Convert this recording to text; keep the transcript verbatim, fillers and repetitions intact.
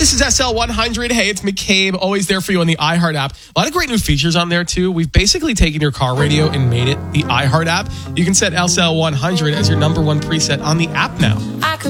This is S L one hundred. Hey, it's McCabe, always there for you on the iHeart app. A lot of great new features on there, too. We've basically taken your car radio and made it the iHeart app. You can set S L one hundred as your number one preset on the app now. I could